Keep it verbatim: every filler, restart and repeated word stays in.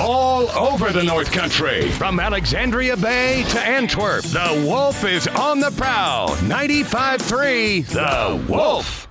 all over the North Country. From Alexandria Bay to Antwerp, the Wolf is on the prowl. ninety-five point three, The Wolf.